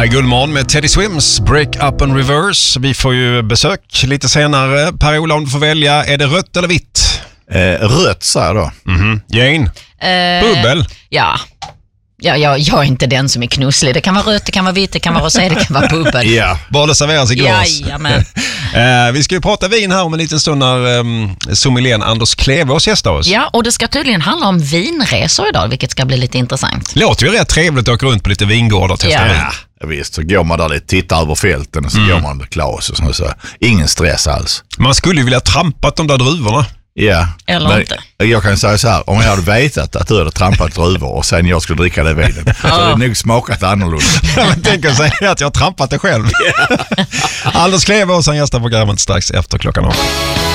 Guldmorgon med Teddy Swims, Break Up and Reverse. Vi får ju besök lite senare. Per-Ola, om du får välja, är det rött eller vitt? Rött, sa jag då. Jane? Bubbel? Ja. Jag är inte den som är knusslig. Det kan vara rött, det kan vara vitt, det kan vara rosé, det kan vara bubbel. Ja, bara det serveras i glas. Jajamän. Vi ska ju prata vin här om en liten stund när sommelieren Anders Klevås gästar oss. Ja, och det ska tydligen handla om vinresor idag, vilket ska bli lite intressant. Låter ju rätt trevligt att åka runt på lite vingårdar och testa vin. Ja, visst. Så går man där lite, tittar över fälten och så går man med Claes och så. Ingen stress alls. Man skulle ju vilja trampat de där druvorna. Ja, eller inte. Jag kan säga så här, om jag hade vetat att du hade trampat druvor och sen jag skulle dricka det vinet, så hade det nog smakat annorlunda. Man tänker sig att jag har trampat det själv. Anders Klevås, han gästar programmet strax efter klockan 8.